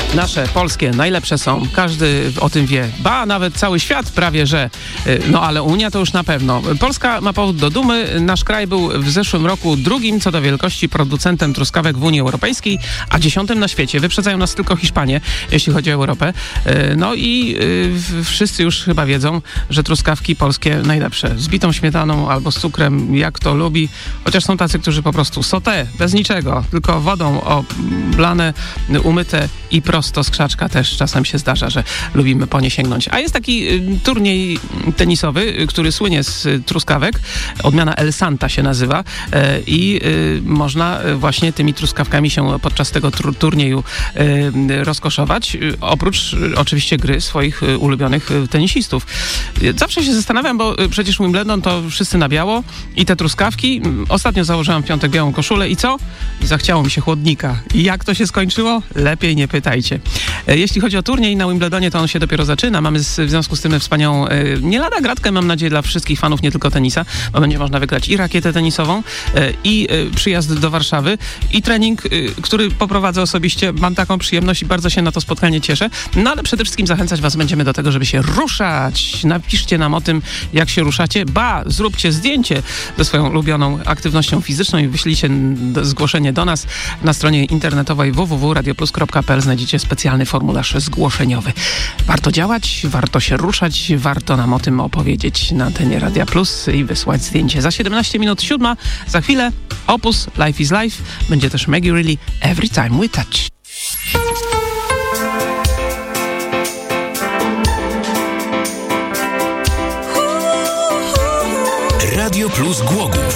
nasze polskie najlepsze są. Każdy o tym wie. Ba, nawet cały świat prawie, że. No ale Unia to już na pewno. Polska ma powód do dumy. Nasz kraj był w zeszłym roku drugim co do wielkości producentem truskawek w Unii Europejskiej, a 10. na świecie. Wyprzedzają nas tylko Hiszpanie, jeśli chodzi o Europę. No i wszyscy już chyba wiedzą, że truskawki polskie najlepsze. Z bitą śmietaną albo z cukrem, jak to lubi. Chociaż są tacy, którzy po prostu sauté, bez niczego, tylko wodą oblane, umyte i prosto z krzaczka też czasem się zdarza, że lubimy po nie sięgnąć. A jest taki turniej tenisowy, który słynie z truskawek. Odmiana El Santa się nazywa i można właśnie tymi truskawkami się podczas tego turnieju rozkoszować. Oprócz oczywiście gry swoich ulubionych tenisistów. Zawsze się zastanawiam, bo przecież Wimbledon to wszyscy na biało i te truskawki. Ostatnio założyłam w piątek białą koszulę i co? Zachciało mi się chłodnika. I jak to się skończyło? Lepiej nie pytajcie. Jeśli chodzi o turniej na Wimbledonie, to on się dopiero zaczyna. Mamy w związku z tym wspaniałą, nie lada gratkę, mam nadzieję, dla wszystkich fanów, nie tylko tenisa, bo będzie można wygrać i rakietę tenisową, i przyjazd do Warszawy, i trening, który poprowadzę osobiście. Mam taką przyjemność i bardzo się na to spotkanie cieszę. No ale przede wszystkim zachęcać was będziemy do tego, żeby się ruszać. Napiszcie nam o tym, jak się ruszacie. Ba, zróbcie zdjęcie ze swoją ulubioną aktywnością fizyczną i wyślijcie zgłoszenie do nas na stronie internetowej www.radioplus.pl. Znajdziecie specjalny formularz zgłoszeniowy. Warto działać, warto się ruszać, warto nam o tym opowiedzieć na antenie Radia Plus i wysłać zdjęcie. Za 17 minut 7, za chwilę Opus Life is Life. Będzie też Maggie Reilly Every Time We Touch. Radio Plus Głogów.